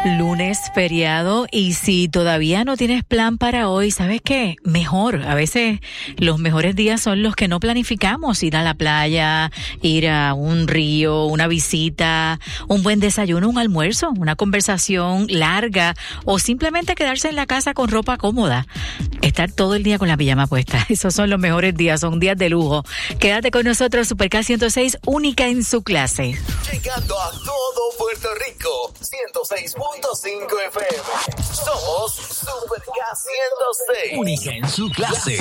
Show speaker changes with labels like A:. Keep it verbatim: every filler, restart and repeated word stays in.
A: Lunes feriado, y si todavía no tienes plan para hoy, ¿sabes qué? Mejor. A veces los mejores días son los que no planificamos. Ir a la playa, ir a un río, una visita, un buen desayuno, un almuerzo, una conversación larga o simplemente quedarse en la casa con ropa cómoda. Estar todo el día con la pijama puesta. Esos son los mejores días, son días de lujo. Quédate con nosotros, Super K ciento seis, única en su clase.
B: Llegando a todo Puerto Rico, ciento seis punto cinco F M. Somos Super K ciento seis.
C: Única en su clase.